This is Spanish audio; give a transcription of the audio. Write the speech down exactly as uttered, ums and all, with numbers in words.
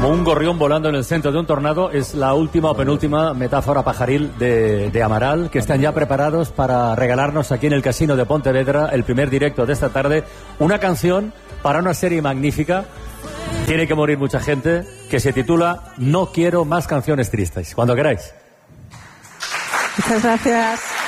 Como un gorrión volando en el centro de un tornado es la última o penúltima metáfora pajaril de, de Amaral, que están ya preparados para regalarnos aquí en el Casino de Pontevedra el primer directo de esta tarde, una canción para una serie magnífica. Tiene que morir mucha gente, que se titula No quiero más canciones tristes. Cuando queráis. Muchas gracias.